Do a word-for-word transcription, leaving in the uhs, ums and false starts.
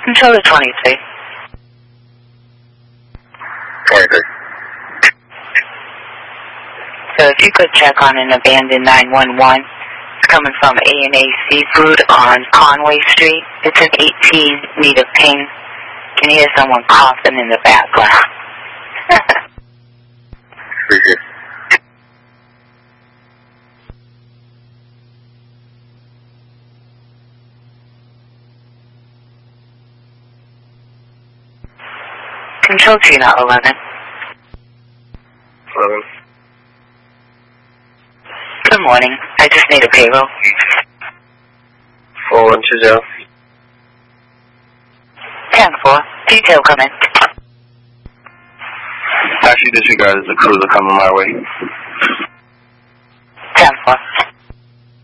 Controller twenty-three. twenty-three. So if you could check on an abandoned nine one one, it's coming from A and A Seafood on Conway Street. It's an eighteen meter ping. Can you hear someone coughing in the background? Appreciate it. Control Tina eleven. eleven. Good morning. I just need a payroll. four one two zero. ten four. Detail coming. Actually disregarded the cruiser coming my way. ten four.